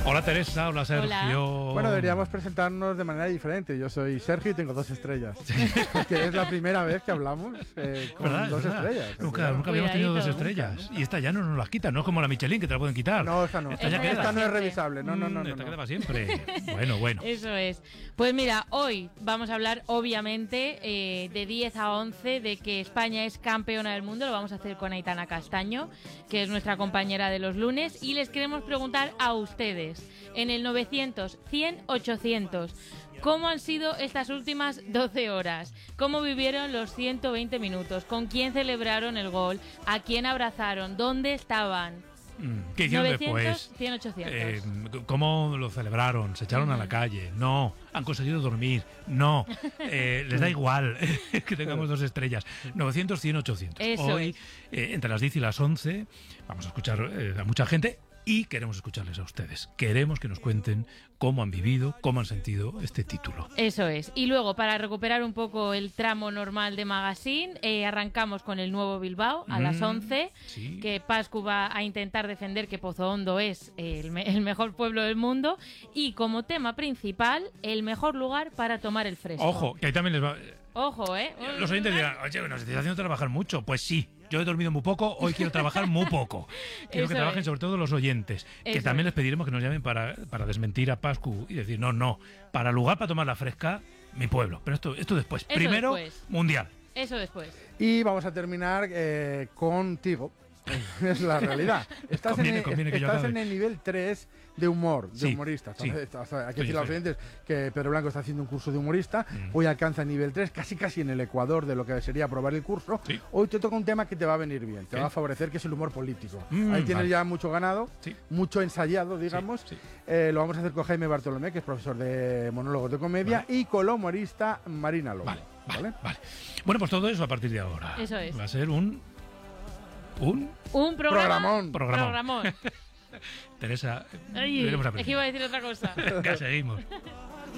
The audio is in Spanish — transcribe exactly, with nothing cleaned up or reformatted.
Hola Teresa, hola Sergio. Hola. Bueno, deberíamos presentarnos de manera diferente. Yo soy Sergio y tengo dos estrellas. Que es la primera vez que hablamos eh, con ¿Verdad? dos ¿verdad? estrellas. Nunca, nunca habíamos tenido dos estrellas. Y esta ya no nos las quitan, no es como la Michelin que te la pueden quitar. No, esta no. Esta, Esta, ya queda. esta no es revisable. No, no, no. Mm, no, esta no. queda para siempre. Bueno, bueno. Eso es. Pues mira, hoy vamos a hablar, obviamente, eh, de diez a once, de que España es campeona del mundo. Lo vamos a hacer con Aitana Castaño, que es nuestra compañera de los lunes. Y les queremos preguntar a ustedes, en el novecientos, cien, ochocientos, ¿cómo han sido estas últimas doce horas? ¿Cómo vivieron los ciento veinte minutos? ¿Con quién celebraron el gol? ¿A quién abrazaron? ¿Dónde estaban? ¿Qué hicieron novecientos, después? cien, ochocientos. Eh, ¿Cómo lo celebraron? ¿Se echaron a la calle? No. ¿Han conseguido dormir? No. Eh, ¿Les da igual que tengamos dos estrellas? novecientos, cien, ochocientos. Eso Hoy, es. eh, entre las diez y las once, vamos a escuchar eh, a mucha gente. Y queremos escucharles a ustedes. Queremos que nos cuenten cómo han vivido, cómo han sentido este título. Eso es. Y luego, para recuperar un poco el tramo normal de Magazine, eh, arrancamos con el nuevo Bilbao a Mm, las once, sí. que Pascu va a intentar defender que Pozo Hondo es el, me- el mejor pueblo del mundo. Y como tema principal, el mejor lugar para tomar el fresco. Ojo, que ahí también les va... Ojo, ¿eh? Los oyentes dirán, oye, nos estás haciendo trabajar mucho. Pues sí, yo he dormido muy poco, hoy quiero trabajar muy poco. Quiero Eso que trabajen es. sobre todo los oyentes, que Eso también es. les pediremos que nos llamen para, para desmentir a Pascu y decir, no, no, para lugar para tomar la fresca, mi pueblo. Pero esto, esto después. Eso Primero, después. mundial. Eso después. Y vamos a terminar eh, contigo. Es la realidad. Estás, Conviene, en, conviene que yo estás acabe. en el nivel tres de humor, de Sí, humorista. sí. Hay que Estoy, decir a los estoy. oyentes que Pedro Blanco está haciendo un curso de humorista. Mm. Hoy alcanza el nivel tres, casi casi en el ecuador de lo que sería aprobar el curso. Sí. Hoy te toca un tema que te va a venir bien, te ¿Qué? va a favorecer, que es el humor político. Mm, Ahí tienes vale. ya mucho ganado, Sí. mucho ensayado, digamos. Sí, sí. Eh, lo vamos a hacer con Jaime Bartolomé, que es profesor de monólogos de comedia, y con la humorista Marina Lobo. Vale, vale, ¿Vale? vale. Bueno, pues todo eso a partir de ahora. Eso es. Va a ser un... Un... Un programa. Programón. Programón. Programón. Teresa, Ay, veremos a es que iba a decir otra cosa. Venga, seguimos.